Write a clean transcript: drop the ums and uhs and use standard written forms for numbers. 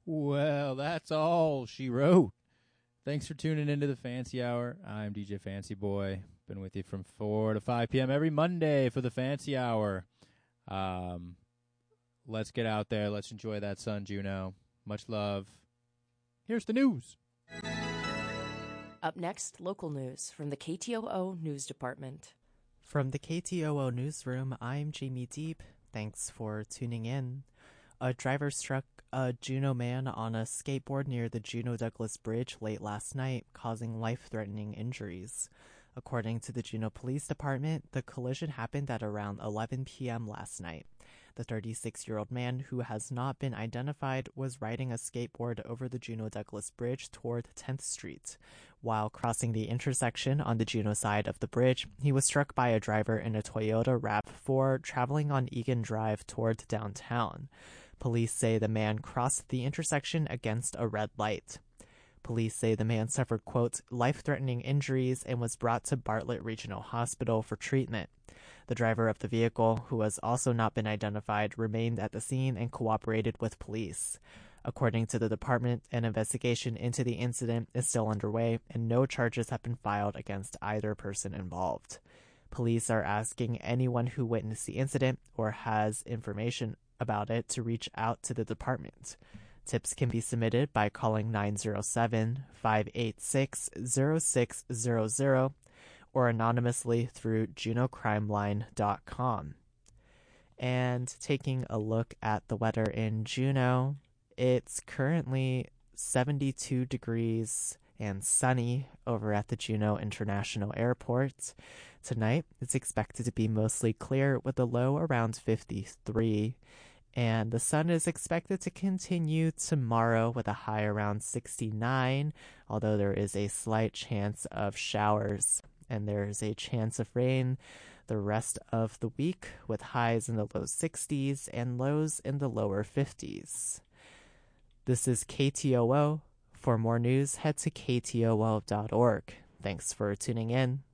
Well, that's all she wrote. Thanks for tuning into the Fancy Hour. I'm DJ Fancy Boy. Been with you from 4 to 5 p.m. every Monday for the Fancy Hour. Let's get out there. Let's enjoy that sun, Juno. Much love. Here's the news. Up next, local news from the KTOO News Department. From the KTOO Newsroom, I'm Jamie Deep. Thanks for tuning in. A driver struck a Juneau man on a skateboard near the Juneau Douglas Bridge late last night, causing life-threatening injuries. According to the Juneau Police Department, the collision happened at around 11 p.m. last night. The 36-year-old man, who has not been identified, was riding a skateboard over the Juneau Douglas Bridge toward 10th Street. While crossing the intersection on the Juneau side of the bridge, he was struck by a driver in a Toyota RAV4 traveling on Egan Drive toward downtown. Police say the man crossed the intersection against a red light. Police say the man suffered, quote, life-threatening injuries and was brought to Bartlett Regional Hospital for treatment. The driver of the vehicle, who has also not been identified, remained at the scene and cooperated with police. According to the department, an investigation into the incident is still underway and no charges have been filed against either person involved. Police are asking anyone who witnessed the incident or has information about it to reach out to the department. Tips can be submitted by calling 907-586-0600 or anonymously through juneaucrimeline.com. And taking a look at the weather in Juneau, it's currently 72 degrees and sunny over at the Juneau International Airport. Tonight, it's expected to be mostly clear with a low around 53. And the sun is expected to continue tomorrow with a high around 69, although there is a slight chance of showers. And there is a chance of rain the rest of the week with highs in the low 60s and lows in the lower 50s. This is KTOO. For more news, head to ktoo.org. Thanks for tuning in.